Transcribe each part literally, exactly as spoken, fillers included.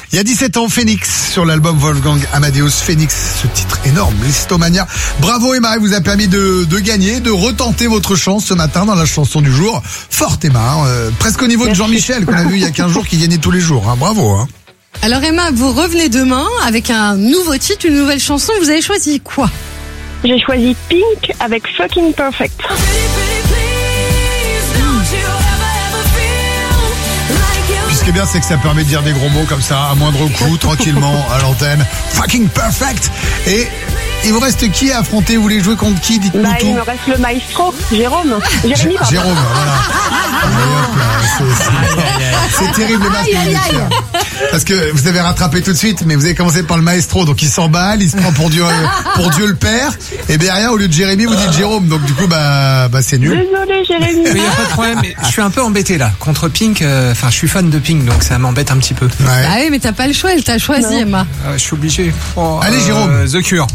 Il y a dix-sept ans, Phoenix, sur l'album Wolfgang Amadeus Phoenix, ce titre énorme, Listomania. Bravo Emma, il vous a permis de, de gagner, de retenter votre chance ce matin dans la chanson du jour. Forte Emma, hein, euh, presque au niveau Merci. de Jean-Michel qu'on a vu il y a quinze jours qui gagnait tous les jours. Hein, bravo. Hein. Alors Emma, vous revenez demain avec un nouveau titre, une nouvelle chanson. Vous avez choisi quoi? J'ai choisi Pink avec Fucking Perfect. Ce qui est bien, c'est que ça permet de dire des gros mots comme ça, à moindre coût, tranquillement, à l'antenne. Fucking perfect. Et il vous reste qui à affronter? Vous voulez jouer contre qui? Dites-nous bah, tout. Il me reste le maestro, Jérôme. Jérémy, pardon. Jérôme, voilà. C'est, c'est terrible, les masques. Aïe, aïe, aïe. Parce que vous avez rattrapé tout de suite, mais vous avez commencé par le maestro, donc il s'emballe, il se prend pour Dieu, pour Dieu le Père, et derrière, au lieu de Jérémy, vous dites Jérôme, donc du coup, bah, bah c'est nul. Désolé, Jérémy. Mais il n'y a pas de problème, je suis un peu embêté là. Contre Pink, enfin, euh, je suis fan de Pink, donc ça m'embête un petit peu. Ouais. Ah oui, mais t'as pas le choix, elle t'a choisi, non. Emma. Euh, je suis obligé. Oh, Allez, euh, Jérôme. The Cure.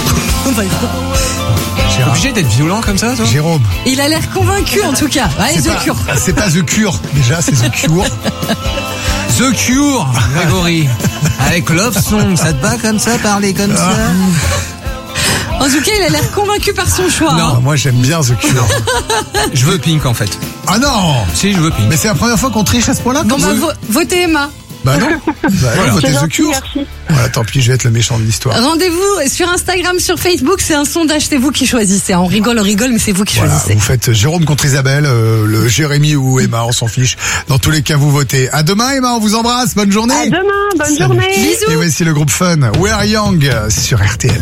T'es obligé d'être violent comme ça, toi? Jérôme. Il a l'air convaincu en tout cas. Allez, c'est The pas, Cure. C'est pas The Cure, déjà, c'est The Cure. The Cure, Grégory. Avec Love Song, ça te va comme ça, parler comme ça? En tout cas, il a l'air convaincu par son choix. Non, hein. moi j'aime bien The Cure. Je veux Pink en fait. Ah non! Si, je veux Pink. Mais c'est la première fois qu'on triche à ce point-là? Bon, bah, vo- votez Emma. Bah non. Bah, voilà. votez The Cure. Merci. Voilà, tant pis, je vais être le méchant de l'histoire. Rendez-vous sur Instagram, sur Facebook, c'est un sondage, c'est vous qui choisissez. On rigole, on rigole, mais c'est vous qui Voilà, choisissez. vous faites Jérôme contre Isabelle, euh, le Jérémy ou Emma, on s'en fiche. Dans tous les cas, vous votez. À demain Emma, on vous embrasse, bonne journée. À demain, bonne Salut. journée. Bisous. Et voici le groupe Fun, We're Young, sur R T L.